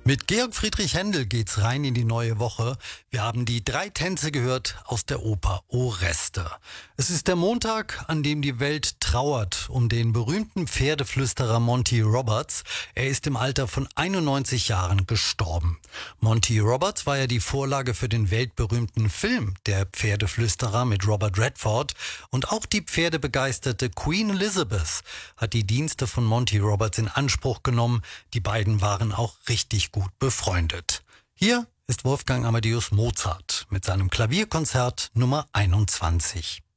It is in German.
Mit Georg Friedrich Händel geht's rein in die neue Woche. Wir haben die 3 Tänze gehört aus der Oper Oreste. Es ist der Montag, an dem die Welt trauert um den berühmten Pferdeflüsterer Monty Roberts. Er ist im Alter von 91 Jahren gestorben. Monty Roberts war ja die Vorlage für den weltberühmten Film Der Pferdeflüsterer mit Robert Redford. Und auch die pferdebegeisterte Queen Elizabeth hat die Dienste von Monty Roberts in Anspruch genommen. Die beiden waren auch richtig gut befreundet. Hier ist Wolfgang Amadeus Mozart mit seinem Klavierkonzert Nummer 21.